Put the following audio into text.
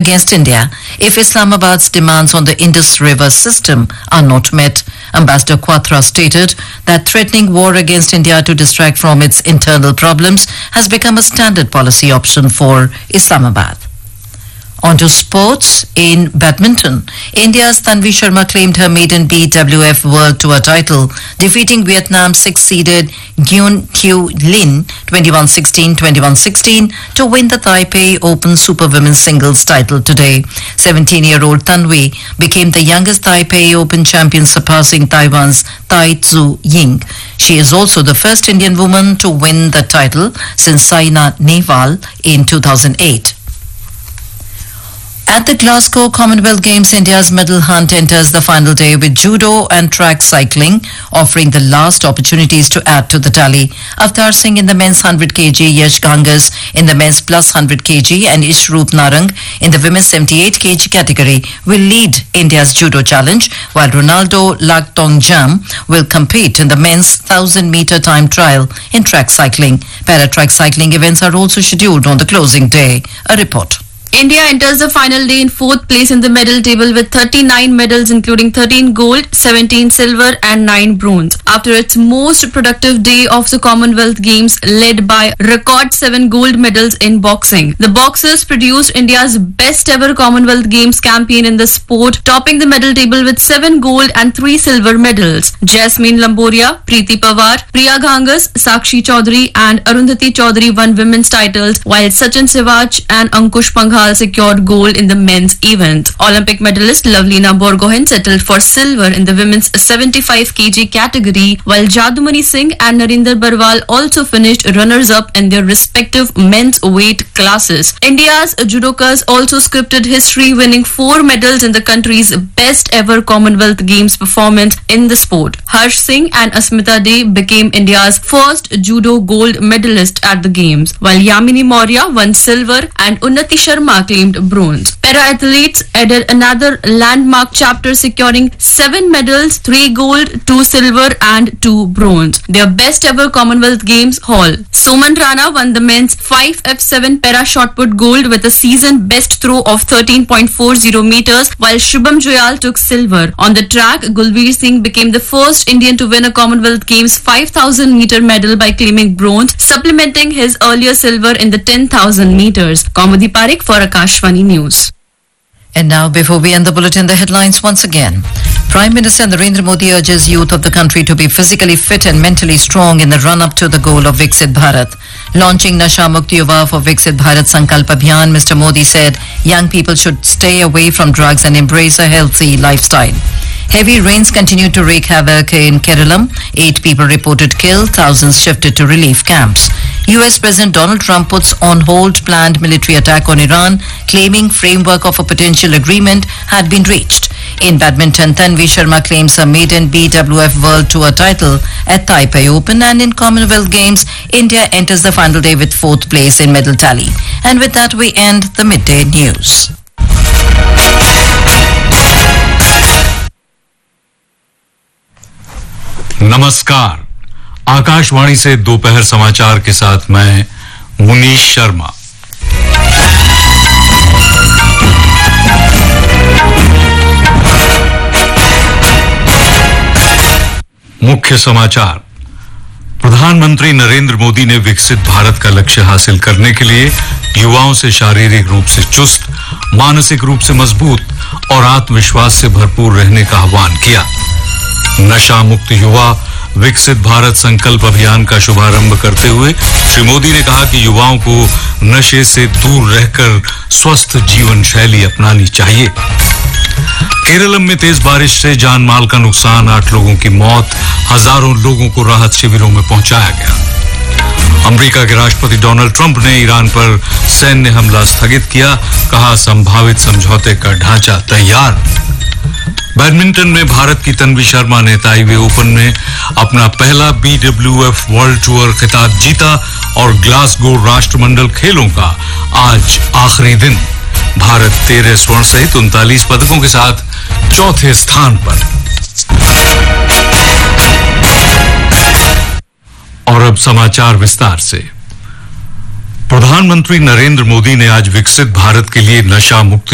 against India if Islamabad's demands on the Indus River system are not met. Ambassador Quatra stated that threatening war against India to distract from its internal problems has become a standard policy option for Islamabad. On to sports. In badminton, India's Tanvi Sharma claimed her maiden BWF World Tour title, defeating Vietnam's six-seeded Nguyen Thu Linh 21-16, 21-16 to win the Taipei Open Super Women's Singles title today. 17-year-old Tanvi became the youngest Taipei Open champion, surpassing Taiwan's Tai Tzu Ying. She is also the first Indian woman to win the title since Saina Nehwal in 2008. At the Glasgow Commonwealth Games, India's medal hunt enters the final day with judo and track cycling offering the last opportunities to add to the tally. Avtar Singh in the men's 100 kg, Yash Gangas in the men's plus 100 kg and Ishroop Narang in the women's 78 kg category will lead India's judo challenge, while Ronaldo Lagtongjam will compete in the men's 1000-meter time trial in track cycling. Para-track cycling events are also scheduled on the closing day. A report. India enters the final day in 4th place in the medal table with 39 medals, including 13 gold, 17 silver and 9 bronze. After its most productive day of the Commonwealth Games, led by record 7 gold medals in boxing. The boxers produced India's best ever Commonwealth Games campaign in the sport, topping the medal table with 7 gold and 3 silver medals. Jasmine Lamboria, Preeti Pawar, Priya Gangas, Sakshi Chaudhary and Arundhati Chaudhary won women's titles, while Sachin Sewaj and Ankush Panghal secured gold in the men's event. Olympic medalist Lavlina Borgohain settled for silver in the women's 75 kg category, while Jadumani Singh and Narinder Barwal also finished runners-up in their respective men's weight classes. India's judokas also scripted history, winning 4 medals in the country's best ever Commonwealth Games performance in the sport. Harsh Singh and Asmita Dey became India's first judo gold medalist at the Games, while Yamini Maurya won silver and Unnati Sharma claimed bronze. Para-athletes added another landmark chapter, securing 7 medals, 3 gold, 2 silver and 2 bronze. Their best ever Commonwealth Games haul. Soman Rana won the men's 5x7 para shot put gold with a season best throw of 13.40 meters, while Shubham Joyal took silver. On the track, Gulveer Singh became the first Indian to win a Commonwealth Games 5000 meter medal by claiming bronze, supplementing his earlier silver in the 10,000 meters. Kaumudi Parekh for Akashvani News. And now, before we end the bulletin, the headlines once again. Prime Minister Narendra Modi urges youth of the country to be physically fit and mentally strong in the run-up to the goal of Viksit Bharat. Launching Nasha Mukti Yuva for Viksit Bharat Sankalp Abhiyan, Mr. Modi said young people should stay away from drugs and embrace a healthy lifestyle. Heavy rains continued to wreak havoc in Kerala. 8 people reported killed, thousands shifted to relief camps. US President Donald Trump puts on hold planned military attack on Iran, claiming framework of a potential agreement had been reached. In badminton, Tanvi Sharma claims her maiden BWF World Tour title at Taipei Open, and in Commonwealth Games, India enters the final day with 4th place in medal tally. And with that, we end the midday news. नमस्कार, आकाशवाणी से दोपहर समाचार के साथ मैं मुनीश शर्मा। मुख्य समाचार। प्रधानमंत्री नरेंद्र मोदी ने विकसित भारत का लक्ष्य हासिल करने के लिए युवाओं से शारीरिक रूप से चुस्त, मानसिक रूप से मजबूत और आत्मविश्वास से भरपूर रहने का आह्वान किया। नशा मुक्त युवा विकसित भारत संकल्प अभियान का शुभारंभ करते हुए श्री मोदी ने कहा कि युवाओं को नशे से दूर रहकर स्वस्थ जीवन शैली अपनानी चाहिए। केरल में तेज बारिश से जान माल का नुकसान, 8 लोगों की मौत, हजारों लोगों को राहत शिविरों में पहुंचाया गया। अमेरिका के राष्ट्रपति डोनाल्ड ट्रंप ने ईरान पर सैन्य हमला स्थगित किया, कहा संभावित समझौते का ढांचा तैयार। बैडमिंटन में भारत की तन्वी शर्मा ने ताइवे ओपन में अपना पहला BWF वर्ल्ड टूर खिताब जीता और ग्लासगो राष्ट्रमंडल खेलों का आज आखिरी दिन। भारत 13 स्वर्ण सहित 39 पदकों के साथ चौथे स्थान पर। और अब समाचार विस्तार से। प्रधानमंत्री नरेंद्र मोदी ने आज विकसित भारत के लिए नशा मुक्त